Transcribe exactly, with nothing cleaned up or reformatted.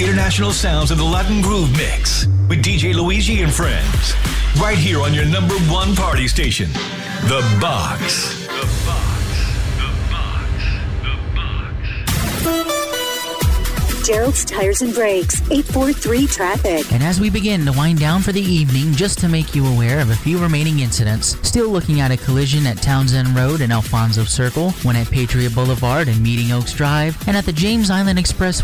international sounds of the Latin Groove Mix with D J Luigi and friends. Right here on your number one party station, The Box. The Box. The Box. The Box. Gerald's Tires and Brakes, eight four three Traffic. And as we begin to wind down for the evening, just to make you aware of a few remaining incidents. Still looking at a collision at Townsend Road and Alfonso Circle, one at Patriot Boulevard and Meeting Oaks Drive, and at the James Island Express